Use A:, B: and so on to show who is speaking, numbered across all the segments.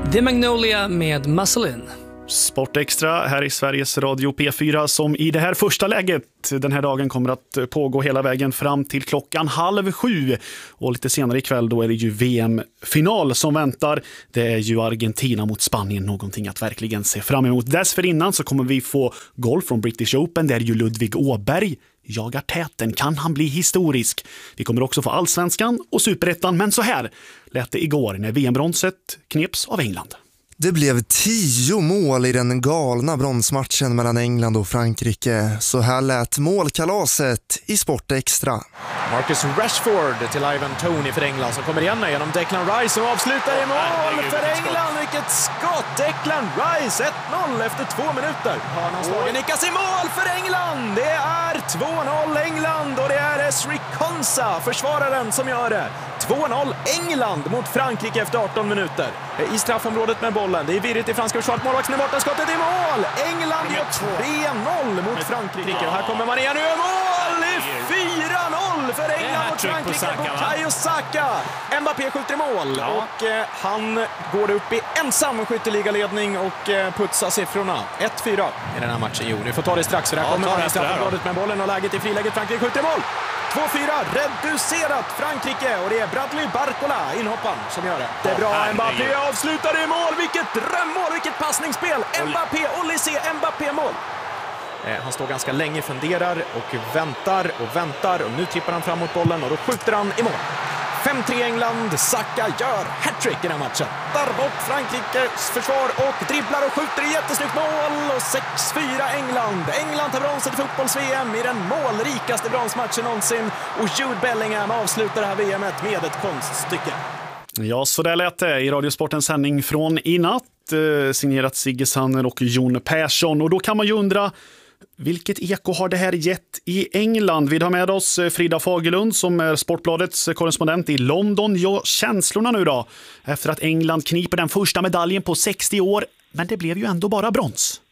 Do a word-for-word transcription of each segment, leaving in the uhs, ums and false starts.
A: The Magnolia med Muscle In.
B: Sportextra här i Sveriges Radio P fyra som i det här första läget den här dagen kommer att pågå hela vägen fram till klockan halv sju. Och lite senare ikväll då är det ju V M-final som väntar. Det är ju Argentina mot Spanien, någonting att verkligen se fram emot. Dessförinnan så kommer vi få golf från British Open där ju Ludvig Åberg jagar täten. Kan han bli historisk? Vi kommer också få allsvenskan och superettan, men så här lät det igår när V M-bronset kneps av England.
C: Det blev tio mål i den galna bronsmatchen mellan England och Frankrike. Så här lät målkalaset i Sportextra.
D: Marcus Rashford till Ivan Toney för England som kommer igen genom Declan Rice som avslutar i mål för England. Vilket skott! Declan Rice ett noll efter två minuter. Hörnanslagen nickas i mål för England. Det är två noll England och det är Esri Konsa, försvararen, som gör det. två noll England mot Frankrike efter arton minuter. I straffområdet med bollen. Det är virrigt i franska försvaret. Målvakten är borta, skottet i mål. England gör tre noll mot Frankrike. Och här kommer man igen nu i mål. Det är fyra noll för England mot Frankrike. Bukayo Saka. Mbappé skjuter i mål. Ja. Och eh, han går upp i ensam skytteligaledning och eh, putsar siffrorna. ett fyra i den här matchen. Jo, ni får ta det strax för här ja, kommer man i straffområdet med bollen och läget i friläget. Frankrike skjuter i mål. två fyra reducerat Frankrike och det är Bradley Barcola, inhopparen, som gör det. Det är bra, Mbappé avslutar i mål. Vilket drömmål, vilket passningsspel. Mbappé, Olysée, Mbappé-mål. Han står ganska länge, funderar och väntar och väntar och nu trippar han fram mot bollen och då skjuter han i mål. fem tre England, Saka gör hattrick i den här matchen. Där bort Frankrikes försvar och dribblar och skjuter i jättesnyggt mål. Och sex fyra England. England tar bronset i fotbolls-V M i den målrikaste bronsmatchen någonsin. Och Jude Bellingham avslutar det här V M:et med ett konststycke.
B: Ja, så där lät det i Radiosportens sändning från i natt. Signerat Sigge Sanner och Jon Persson. Och då kan man ju undra, vilket eko har det här gett i England? Vi har med oss Frida Fagerlund som är Sportbladets korrespondent i London. Ja, känslorna nu då? Efter att England kniper den första medaljen på sextio år. Men det blev ju ändå bara brons.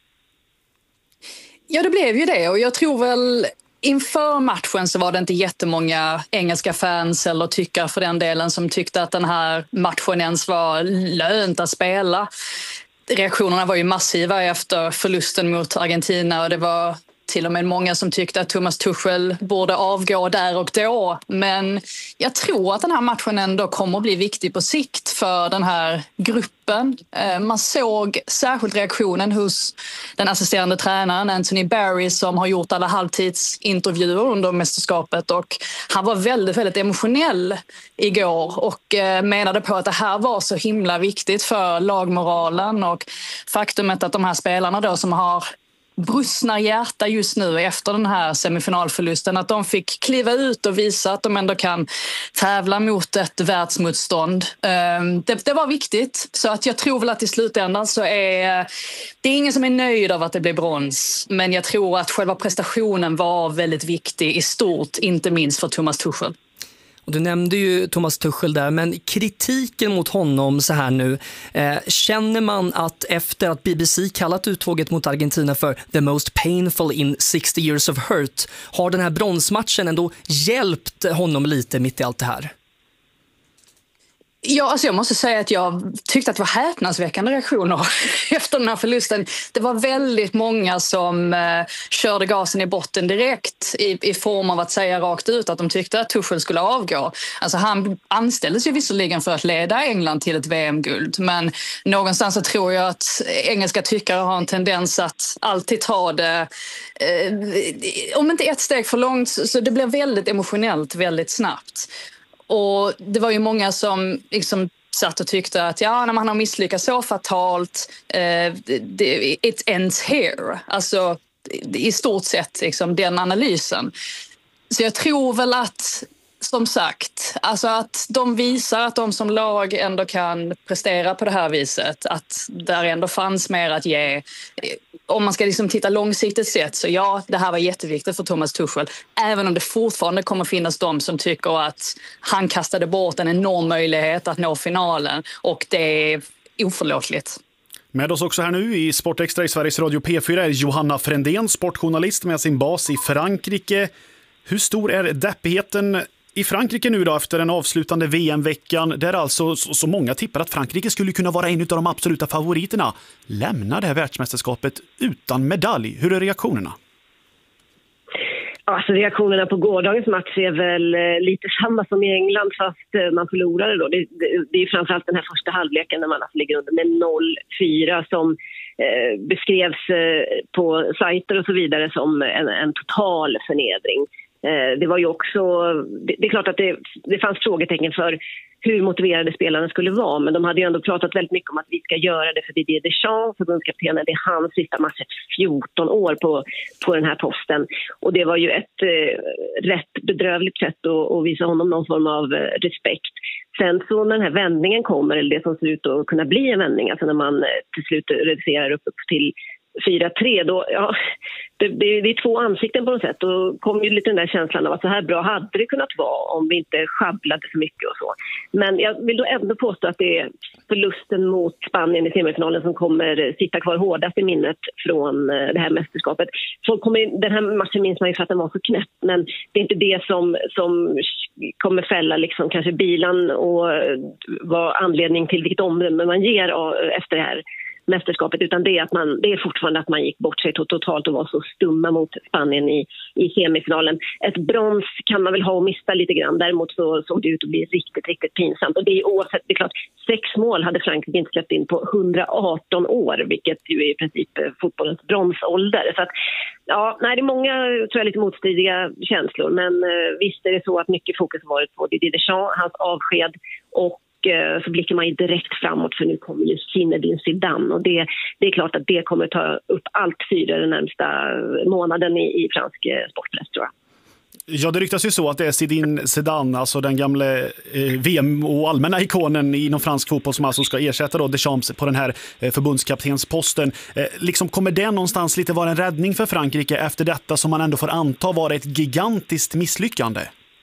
E: Ja, det blev ju det. Och jag tror väl inför matchen så var det inte jättemånga engelska fans eller tyckare för den delen som tyckte att den här matchen ens var lönt att spela. Reaktionerna var ju massiva efter förlusten mot Argentina och det var till och med många som tyckte att Thomas Tuchel borde avgå där och då. Men jag tror att den här matchen ändå kommer att bli viktig på sikt för den här gruppen. Man såg särskilt reaktionen hos den assisterande tränaren Anthony Barry som har gjort alla halvtidsintervjuer under mästerskapet och han var väldigt, väldigt emotionell igår och menade på att det här var så himla viktigt för lagmoralen och faktumet att de här spelarna då som har brustna hjärta just nu efter den här semifinalförlusten, att de fick kliva ut och visa att de ändå kan tävla mot ett världsmotstånd. Det, det var viktigt, så att jag tror väl att i slutändan så är det är ingen som är nöjd av att det blir brons, men jag tror att själva prestationen var väldigt viktig i stort, inte minst för Thomas Tuchel.
A: Och du nämnde ju Thomas Tuchel där, men kritiken mot honom så här nu, eh, känner man att efter att B B C kallat uttåget mot Argentina för the most painful in sixty years of hurt, har den här bronsmatchen ändå hjälpt honom lite mitt i allt det här?
E: Ja, alltså jag måste säga att jag tyckte att det var häpnadsväckande reaktioner efter den här förlusten. Det var väldigt många som eh, körde gasen i botten direkt i, i form av att säga rakt ut att de tyckte att Tuchel skulle avgå. Alltså han anställdes ju visserligen för att leda England till ett V M-guld, men någonstans så tror jag att engelska tyckare har en tendens att alltid ta det, eh, om inte ett steg för långt, så det blir väldigt emotionellt väldigt snabbt. Och det var ju många som liksom satt och tyckte att ja, när man har misslyckats så fatalt, eh, det, it ends here. Alltså i stort sett liksom, den analysen. Så jag tror väl att, som sagt, alltså att de visar att de som lag ändå kan prestera på det här viset. Att där ändå fanns mer att ge. Om man ska liksom titta långsiktigt sett, så ja, det här var jätteviktigt för Thomas Tuchel. Även om det fortfarande kommer finnas de som tycker att han kastade bort en enorm möjlighet att nå finalen. Och det är oförlåtligt.
B: Med oss också här nu i Sportextra i Sveriges Radio P fyra är Johanna Frändén, sportjournalist med sin bas i Frankrike. Hur stor är deppigheten I Frankrike nu då, efter den avslutande V M-veckan, där alltså så, så många tippar att Frankrike skulle kunna vara en av de absoluta favoriterna, lämnar det här världsmästerskapet utan medalj. Hur är reaktionerna?
F: Alltså reaktionerna på gårdagens match är väl lite samma som i England, fast man förlorade då. Det, det, det är framförallt den här första halvleken när man alltså ligger under med noll fyra som eh, beskrevs eh, på sajter och så vidare som en, en total förnedring. Eh, det var ju också, det, det är klart att det, det fanns frågetecken för hur motiverade spelarna skulle vara, men de hade ju ändå pratat väldigt mycket om att vi ska göra det för Didier Deschamps, förbundskaptenen. Det är hans sista match, fjorton år på, på den här posten. Och det var ju ett eh, rätt bedrövligt sätt att, att visa honom någon form av eh, respekt. Sen så när den här vändningen kommer, eller det som ser ut att kunna bli en vändning, alltså när man eh, till slut reducerar upp, upp till fyra tre, då, ja, det, det, det är två ansikten på något sätt. Då kom ju lite den där känslan av att så här bra hade det kunnat vara om vi inte sjabblade så mycket och så. Men jag vill då ändå påstå att det är förlusten mot Spanien i semifinalen som kommer sitta kvar hårdast i minnet från det här mästerskapet. Så kommer, den här matchen minns man ju för att den var så knäpp, men det är inte det som, som kommer fälla liksom kanske bilan och vara anledning till vilket omdöme man ger efter det här mästerskapet, utan det är, att man, det är fortfarande att man gick bort sig totalt och var så stumma mot Spanien i, i semifinalen. Ett brons kan man väl ha och mista lite grann, däremot så såg det ut att bli riktigt, riktigt pinsamt. Och det är oavsett, det är klart, sex mål hade Frankrike inte släppt in på hundraarton år, vilket ju är i princip fotbollens bronsålder. Så att, ja, nej, det är många, tror jag, lite motstridiga känslor, men eh, visst är det så att mycket fokus har varit på Didier Deschamps, hans avsked, och så blickar man ju direkt framåt, för nu kommer ju Zinedine Zidane, och det, det är klart att det kommer ta upp allt fyra den närmsta månaden i, i fransk sportpress, tror jag.
B: Ja, det ryktas ju så att det är Zinedine Zidane, alltså den gamla eh, V M- och allmänna ikonen inom fransk fotboll, som alltså ska ersätta då Deschamps på den här eh, förbundskaptensposten. Eh, liksom kommer det någonstans lite vara en räddning för Frankrike efter detta som man ändå får anta vara ett gigantiskt misslyckande?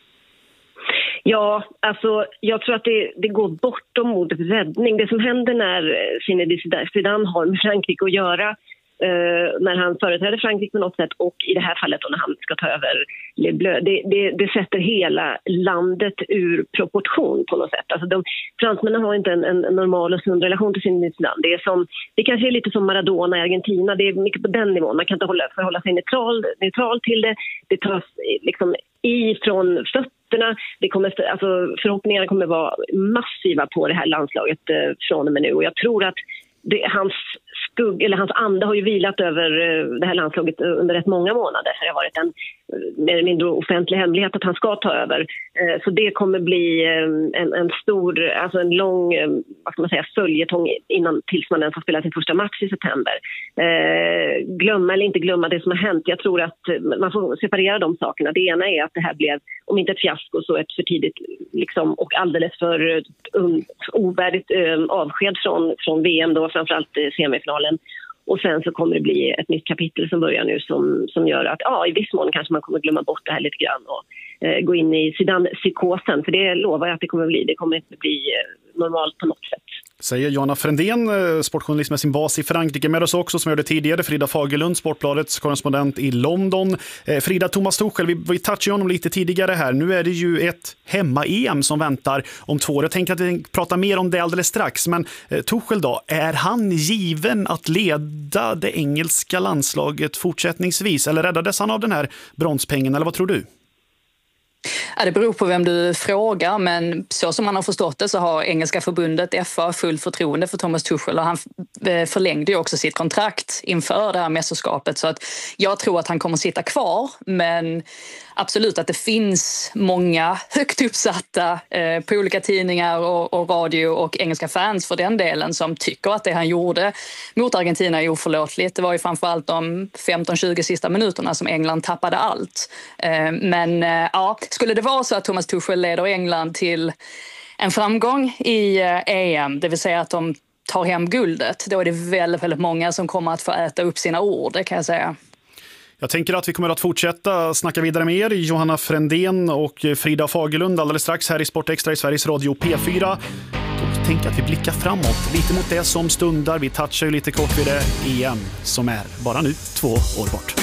F: Ja, alltså jag tror att det, det går bortom ordet räddning. Det som händer när Zinedine Zidane har med Frankrike att göra, eh, när han företräder Frankrike på något sätt, och i det här fallet då när han ska ta över Le Bleu, det, det, det sätter hela landet ur proportion på något sätt. Alltså de, fransmännen har inte en, en normal och sund relation till Zinedine Zidane. Det är som, det kanske är lite som Maradona i Argentina, det är mycket på den nivån. Man kan inte hålla, förhålla sig neutral, neutral till det. Det tas liksom ifrån fötterna. Det kommer, alltså, förhoppningarna kommer vara massiva på det här landslaget eh, från och med nu. Och jag tror att det, hans skugg, eller hans ande har ju vilat över eh, det här landslaget under rätt många månader. För det har varit en mer eller mindre offentlig hemlighet att han ska ta över. Eh, så det kommer bli eh, en, en stor, alltså en lång, eh, vad ska man säga, följetong innan, tills man ens får spela sin första match i september. Eh, glömma eller inte glömma det som har hänt. Jag tror att man får separera de sakerna. Det ena är att det här blev, om inte ett fiasko, så ett för tidigt liksom, och alldeles för um, ovärdigt um, avsked från, från V M då, framförallt eh, semifinalen. Och sen så kommer det bli ett nytt kapitel som börjar nu som, som gör att ja, i viss mån kanske man kommer glömma bort det här lite grann och eh, gå in i Zidane-psykosen. För det lovar jag att det kommer bli. Det kommer inte bli eh, normalt på något sätt. Säger
B: Johanna Frändén, sportjournalist med sin bas i Frankrike. Med oss också, som jag gjorde tidigare, Frida Fagerlund, Sportbladets korrespondent i London. Eh, Frida, Thomas Tuchel, vi, vi touchade honom lite tidigare här. Nu är det ju ett hemma-E M som väntar om två år. Jag tänker att vi pratar mer om det alldeles strax. Men eh, Tuchel då, är han given att leda det engelska landslaget fortsättningsvis? Eller räddades han av den här bronspengen? Eller vad tror du?
E: Ja, det beror på vem du frågar, men så som man har förstått det så har engelska förbundet F A full förtroende för Thomas Tuchel, och han förlängde ju också sitt kontrakt inför det här mästerskapet, så att jag tror att han kommer sitta kvar, men absolut att det finns många högt uppsatta eh, på olika tidningar och, och radio och engelska fans för den delen som tycker att det han gjorde mot Argentina är oförlåtligt. Det var ju framförallt de femton tjugo sista minuterna som England tappade allt. Eh, men eh, ja, skulle det vara så att Thomas Tuchel leder England till en framgång i eh, E M, det vill säga att de tar hem guldet, då är det väldigt, väldigt många som kommer att få äta upp sina ord, det kan jag säga.
B: Jag tänker att vi kommer att fortsätta snacka vidare med er, Johanna Frändén och Frida Fagerlund, alldeles strax här i Sport Extra i Sveriges Radio P fyra. Då tänker jag att vi blickar framåt, lite mot det som stundar. Vi touchar ju lite kort vid det E M som är bara nu två år bort.